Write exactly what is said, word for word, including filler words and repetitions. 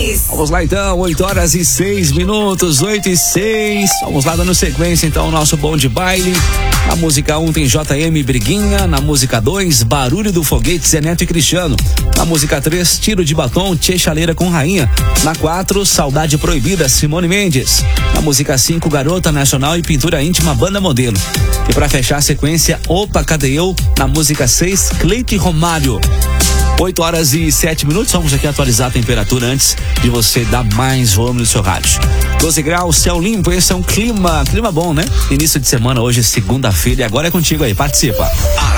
seis. Vamos lá então, oito horas e seis minutos, oito e seis. Vamos lá dando sequência então ao nosso bom de baile. Na música um tem J M Briguinha, na música dois Barulho do Foguete, Zé Neto e Cristiano. Na música três Tiro de Batom, Tchê Chaleira com Rainha. Na quatro Saudade Proibida, Simone Mendes. Na música cinco Garota Nacional e Pintura Íntima, Banda Modelo. E pra fechar a sequência, Opa, Cadê Eu? Na música seis Cleito e Romário. oito horas e sete minutos, vamos aqui atualizar a temperatura antes de você dar mais volume no seu rádio. doze graus, céu limpo, esse é um clima, clima bom, né? Início de semana hoje, segunda-feira, e agora é contigo aí, participa.